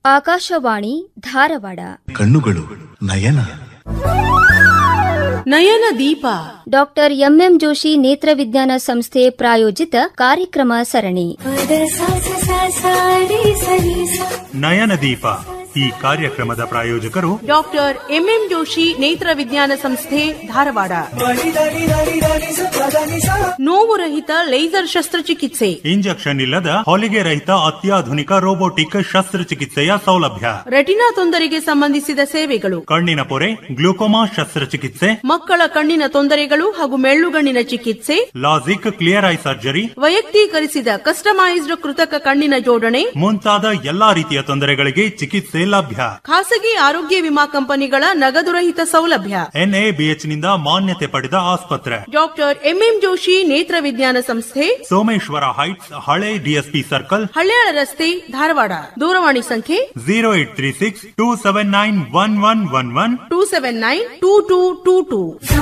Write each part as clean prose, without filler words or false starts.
ಆಕಾಶವಾಣಿ ಧಾರವಾಡ. ಕಣ್ಣುಗಳು ನಯನ ನಯನ ದೀಪ. Doctor MM Joshi ನೇತ್ರ ವಿಜ್ಞಾನ ಸಂಸ್ಥೆ ಪ್ರಾಯೋಜಿತ ಕಾರ್ಯಕ್ರಮ ಸರಣಿ ನಯನ ದೀಪ. ಈ ಕಾರ್ಯಕ್ರಮದ ಪ್ರಾಯೋಜಕರು ಡಾಕ್ಟರ್ ಎಂಎಂ ಜೋಶಿ ನೇತ್ರ ವಿಜ್ಞಾನ ಸಂಸ್ಥೆ ಧಾರವಾಡ. ನೋವು ರಹಿತ ಲೇಸರ್ ಶಸ್ತ್ರಚಿಕಿತ್ಸೆ, ಇಂಜೆಕ್ಷನ್ ಇಲ್ಲದ ಹೊಲಿಗೆ ರಹಿತ ಅತ್ಯಾಧುನಿಕ ರೋಬೋಟಿಕ್ ಶಸ್ತ್ರಚಿಕಿತ್ಸೆಯ ಸೌಲಭ್ಯ, ರೆಟಿನಾ ತೊಂದರೆಗೆ ಸಂಬಂಧಿಸಿದ ಸೇವೆಗಳು, ಕಣ್ಣಿನ ಪೊರೆ ಗ್ಲೂಕೋಮಾ ಶಸ್ತ್ರಚಿಕಿತ್ಸೆ, ಮಕ್ಕಳ ಕಣ್ಣಿನ ತೊಂದರೆಗಳು ಹಾಗೂ ಮೆಳ್ಳುಗಣ್ಣಿನ ಚಿಕಿತ್ಸೆ, LASIK clear I surgery, ವೈಯಕ್ತೀಕರಿಸಿದ customised ಕೃತಕ ಕಣ್ಣಿನ ಜೋಡಣೆ ಮುಂತಾದ ಎಲ್ಲಾ ರೀತಿಯ ತೊಂದರೆಗಳಿಗೆ ಚಿಕಿತ್ಸೆ ಲಭ್ಯ. ಖಾಸಗಿ ಆರೋಗ್ಯ ವಿಮಾ ಕಂಪನಿಗಳ ನಗದುರಹಿತ ಸೌಲಭ್ಯ. ಎನ್ಎಬಿಎಚ್ ನಿಂದ ಮಾನ್ಯತೆ ಪಡೆದ ಆಸ್ಪತ್ರೆ. ಡಾಕ್ಟರ್ ಎಂಎಂ ಜೋಶಿ ನೇತ್ರ ವಿಜ್ಞಾನ ಸಂಸ್ಥೆ, ಸೋಮೇಶ್ವರ ಹೈಟ್ಸ್, ಹಳೆ ಡಿಎಸ್ಪಿ ಸರ್ಕಲ್, ಹಳ್ಯಾಳ ರಸ್ತೆ, ಧಾರವಾಡ. ದೂರವಾಣಿ ಸಂಖ್ಯೆ 0836 279 1111 279 2222.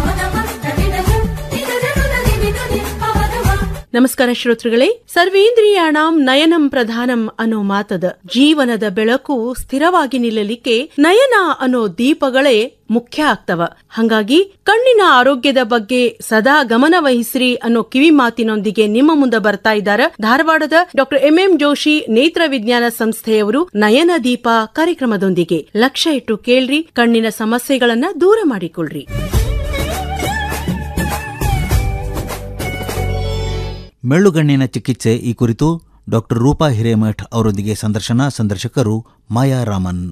ನಮಸ್ಕಾರ ಶ್ರೋತೃಗಳೇ. ಸರ್ವೇಂದ್ರಿಯಾಣಂ ನಯನಂ ಪ್ರಧಾನಂ ಅನ್ನೋ ಮಾತದ ಜೀವನದ ಬೆಳಕು ಸ್ಥಿರವಾಗಿ ನಿಲ್ಲಲಿಕ್ಕೆ ನಯನ ಅನ್ನೋ ದೀಪಗಳೇ ಮುಖ್ಯ ಆಗ್ತವ. ಹಂಗಾಗಿ ಕಣ್ಣಿನ ಆರೋಗ್ಯದ ಬಗ್ಗೆ ಸದಾ ಗಮನ ವಹಿಸ್ರಿ ಅನ್ನೋ ಕಿವಿ ಮಾತಿನೊಂದಿಗೆ ನಿಮ್ಮ ಮುಂದೆ ಬರ್ತಾ ಇದ್ದಾರೆ ಧಾರವಾಡದ ಡಾಕ್ಟರ್ ಎಂಎಂ ಜೋಶಿ ನೇತ್ರ ವಿಜ್ಞಾನ ಸಂಸ್ಥೆಯವರು ನಯನ ದೀಪ ಕಾರ್ಯಕ್ರಮದೊಂದಿಗೆ. ಲಕ್ಷ್ಯ ಇಟ್ಟು ಕೇಳ್ರಿ, ಕಣ್ಣಿನ ಸಮಸ್ಯೆಗಳನ್ನ ದೂರ ಮಾಡಿಕೊಳ್ಳ್ರಿ. ಮೆಳ್ಳುಗಣ್ಣಿನ ಚಿಕಿತ್ಸೆ ಈ ಕುರಿತು ಡಾಕ್ಟರ್ ರೂಪಾ ಹಿರೇಮಠ್ ಅವರೊಂದಿಗೆ ಸಂದರ್ಶಕರು ಮಾಯಾ ರಾಮನ್.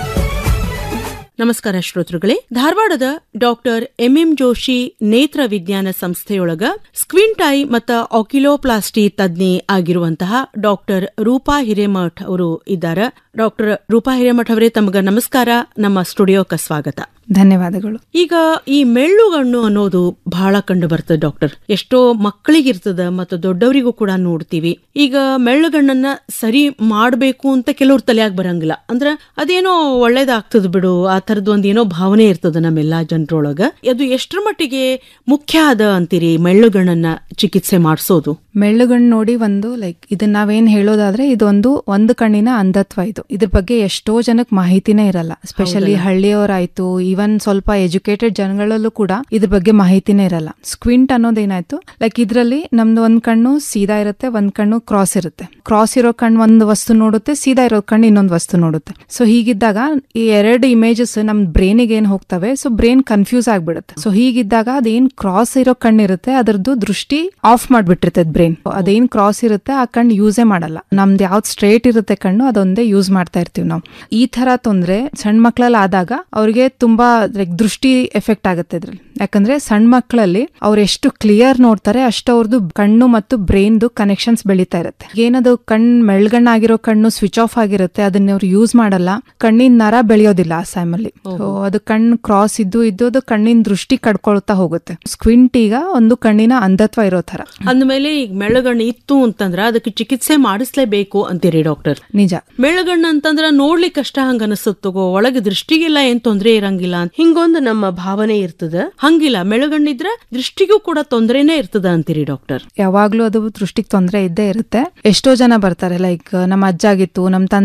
ನಮಸ್ಕಾರ ಶ್ರೋತೃಗಳೇ. ಧಾರವಾಡದ ಡಾಕ್ಟರ್ ಎಂಎಂ ಜೋಶಿ ನೇತ್ರ ವಿಜ್ಞಾನ ಸಂಸ್ಥೆಯೊಳಗ ಸ್ಕ್ವಿಂಟ್ ಐ ಮತ್ತು ಆಕ್ಯುಲೋಪ್ಲಾಸ್ಟಿ ತಜ್ಞೆ ಆಗಿರುವಂತಹ ಡಾಕ್ಟರ್ ರೂಪಾ ಹಿರೇಮಠ್ ಅವರು ಇದ್ದಾರೆ. ಡಾಕ್ಟರ್ ರೂಪಾ ಹಿರೇಮಠ್ ಅವರೇ, ತಮಗ ನಮಸ್ಕಾರ. ನಮ್ಮ ಸ್ಟುಡಿಯೋಕ್ಕೆ ಸ್ವಾಗತ. ಧನ್ಯವಾದಗಳು. ಈಗ ಈ ಮೆಳ್ಳುಗಣ್ಣು ಅನ್ನೋದು ಬಹಳ ಕಂಡು ಬರ್ತದೆ ಡಾಕ್ಟರ್. ಎಷ್ಟೋ ಮಕ್ಕಳಿಗಿರ್ತದ ಮತ್ತು ದೊಡ್ಡವರಿಗೂ ಕೂಡ ನೋಡ್ತೀವಿ. ಈಗ ಮೆಳ್ಳುಗಣ್ಣನ್ನ ಸರಿ ಮಾಡಬೇಕು ಅಂತ ಕೆಲವ್ರ ತಲೆಯಾಗ ಬರಂಗಿಲ್ಲ. ಅಂದ್ರ ಅದೇನೋ ಒಳ್ಳೇದಾಗ್ತದ ಬಿಡು, ಆ ತರದ್ ಒಂದೇನೋ ಭಾವನೆ ಇರ್ತದ ನಮ್ಮೆಲ್ಲಾ ಜನರೊಳಗ. ಅದು ಎಷ್ಟರ ಮಟ್ಟಿಗೆ ಮುಖ್ಯ ಅದ ಅಂತೀರಿ ಮೆಳ್ಳುಗಣ್ಣನ್ನ ಚಿಕಿತ್ಸೆ ಮಾಡಿಸೋದು? ಮೆಳ್ಳುಗಣ್ಣು ನೋಡಿ, ಇದನ್ನ ನಾವೇನ್ ಹೇಳೋದಾದ್ರೆ ಒಂದು ಕಣ್ಣಿನ ಅಂಧತ್ವ. ಇದ್ರ ಬಗ್ಗೆ ಎಷ್ಟೋ ಜನಕ್ಕೆ ಮಾಹಿತಿನೇ ಇರಲ್ಲ. ಸ್ಪೆಷಲಿ ಹಳ್ಳಿಯವರಾಯ್ತು, ಈವನ್ ಸ್ವಲ್ಪ ಎಜುಕೇಟೆಡ್ ಜನಗಳಲ್ಲೂ ಕೂಡ ಇದ್ರ ಬಗ್ಗೆ ಮಾಹಿತಿನೇ ಇರಲ್ಲ. ಸ್ಕ್ವಿಂಟ್ ಅನ್ನೋದೇನಾಯ್ತು, ಇದ್ರಲ್ಲಿ ನಮ್ದು ಒಂದ್ ಕಣ್ಣು ಸೀದಾ ಇರುತ್ತೆ, ಒಂದ್ ಕಣ್ಣು ಕ್ರಾಸ್ ಇರುತ್ತೆ. ಕ್ರಾಸ್ ಇರೋ ಕಣ್ಣು ಒಂದು ವಸ್ತು ನೋಡುತ್ತೆ, ಸೀದಾ ಇರೋ ಕಣ್ಣು ಇನ್ನೊಂದು ವಸ್ತು ನೋಡುತ್ತೆ. ಸೊ ಹೀಗಿದ್ದಾಗ ಈ ಎರಡು ಇಮೇಜಸ್ ನಮ್ ಬ್ರೈನಿಗೆ ಏನ್ ಹೋಗ್ತವೆ, ಸೊ ಬ್ರೈನ್ ಕನ್ಫ್ಯೂಸ್ ಆಗ್ಬಿಡುತ್ತೆ. ಸೊ ಹೀಗಿದ್ದಾಗ ಅದೇನ್ ಕ್ರಾಸ್ ಇರೋ ಕಣ್ಣಿರುತ್ತೆ ಅದರದ್ದು ದೃಷ್ಟಿ ಆಫ್ ಮಾಡ್ಬಿಟ್ಟಿರ್ತದೆ ಬ್ರೈನ್. ಅದೇನ್ ಕ್ರಾಸ್ ಇರುತ್ತೆ ಆ ಕಣ್ಣು ಯೂಸೇ ಮಾಡಲ್ಲ. ನಮ್ದು ಯಾವ್ದು ಸ್ಟ್ರೇಟ್ ಇರುತ್ತೆ ಕಣ್ಣು ಅದೊಂದೇ ಯೂಸ್ ಮಾಡ್ತಾ ಇರ್ತೀವಿ ನಾವು. ಈ ತರ ತೊಂದ್ರೆ ಸಣ್ಣ ಮಕ್ಳಲ್ಲಿ ಆದಾಗ ಅವ್ರಿಗೆ ತುಂಬಾ ದೃಷ್ಟಿ ಎಫೆಕ್ಟ್ ಆಗುತ್ತೆ ಇದ್ರಲ್ಲಿ. ಯಾಕಂದ್ರೆ ಸಣ್ಣ ಮಕ್ಕಳಲ್ಲಿ ಅವ್ರು ಎಷ್ಟು ಕ್ಲಿಯರ್ ನೋಡ್ತಾರೆ ಅಷ್ಟು ಅವ್ರದ್ದು ಕಣ್ಣು ಮತ್ತು ಬ್ರೈನ್ದು ಕನೆಕ್ಷನ್ಸ್ ಬೆಳೀತಾ ಇರುತ್ತೆ. ಏನದು ಮೆಳ್ಗಣ್ಣಾಗಿರೋ ಕಣ್ಣು ಸ್ವಿಚ್ ಆಫ್ ಆಗಿರುತ್ತೆ, ಅದನ್ನ ಅವ್ರು ಯೂಸ್ ಮಾಡಲ್ಲ. ಕಣ್ಣಿನ ನರ ಬೆಳೆಯೋದಿಲ್ಲ ಆ ಟೈಮಲ್ಲಿ. ಅದು ಕಣ್ಣು ಕ್ರಾಸ್ ಇದ್ದು ಅದು ಕಣ್ಣಿನ ದೃಷ್ಟಿ ಕಡ್ಕೊಳ್ತಾ ಹೋಗುತ್ತೆ. ಸ್ಕ್ವಿಂಟ್ ಈಗ ಒಂದು ಕಣ್ಣಿನ ಅಂಧತ್ವ ಇರೋ ತರ. ಅಂದ್ಮೇಲೆ ಈಗ ಮೆಳ್ಳುಗಣ್ಣು ಇತ್ತು ಅಂತಂದ್ರ ಅದಕ್ಕೆ ಚಿಕಿತ್ಸೆ ಮಾಡಿಸ್ಲೇಬೇಕು ಅಂತೀರಿ ಡಾಕ್ಟರ್? ನಿಜ. ಮೆಳ್ಳುಗಣ್ಣು ಅಂತಂದ್ರ ನೋಡ್ಲಿಕ್ಕೆ ಕಷ್ಟ ಹಂಗ ಅನಿಸುತ್ತಗೋ, ಒಳಗೆ ದೃಷ್ಟಿಗೆಲ್ಲ ಏನ್ ತೊಂದ್ರೆ ಇರಂಗಿಲ್ಲ ಹಿಂಗೊಂದು ನಮ್ಮ ಭಾವನೆ ಇರ್ತದ. ಹಂಗಿಲ್ಲ, ಮೆಳ್ಳುಗಣ್ಣಿದ್ರ ದೃಷ್ಟಿಗೂ ಕೂಡ ತೊಂದ್ರೆನೇ ಇರ್ತದ ಅಂತೀರಿ ಡಾಕ್ಟರ್? ಯಾವಾಗ್ಲೂ ಅದು ದೃಷ್ಟಿಗೆ ತೊಂದರೆ ಇದ್ದೇ ಇರುತ್ತೆ. ಎಷ್ಟೋ ಜನ ಬರ್ತಾರೆ, ನಮ್ಮ ಅಜ್ಜ ಆಗಿತ್ತು, ನಮ್ಮ